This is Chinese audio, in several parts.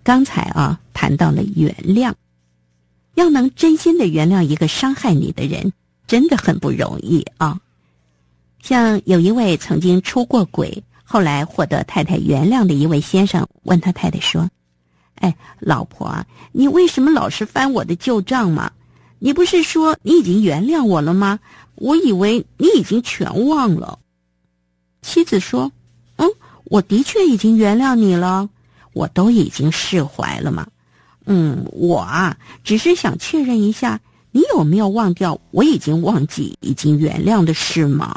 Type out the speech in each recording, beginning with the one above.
刚才谈到了原谅，要能真心的原谅一个伤害你的人，真的很不容易啊。像有一位曾经出过轨，后来获得太太原谅的一位先生，问他太太说：哎，老婆啊，你为什么老是翻我的旧账嘛？你不是说你已经原谅我了吗？我以为你已经全忘了。妻子说：我的确已经原谅你了，我都已经释怀了嘛。我只是想确认一下，你有没有忘掉我已经忘记已经原谅的事吗？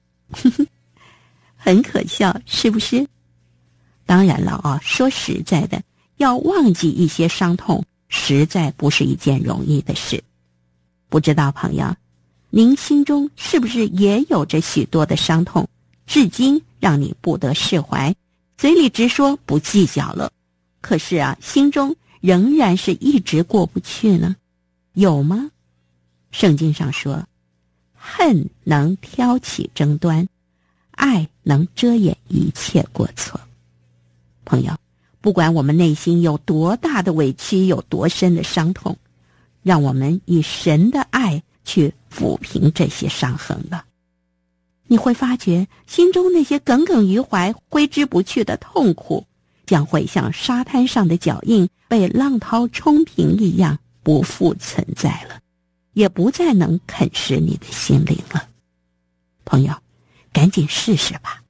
很可笑，是不是？当然了说实在的，要忘记一些伤痛，实在不是一件容易的事。不知道朋友，您心中是不是也有着许多的伤痛，至今让你不得释怀，嘴里直说不计较了，可是心中仍然是一直过不去呢？有吗？圣经上说，恨能挑起争端，爱能遮掩一切过错。朋友，不管我们内心有多大的委屈，有多深的伤痛，让我们以神的爱去抚平这些伤痕吧。你会发觉心中那些耿耿于怀、挥之不去的痛苦，将会像沙滩上的脚印被浪涛冲平一样不复存在了，也不再能啃食你的心灵了。朋友，赶紧试试吧。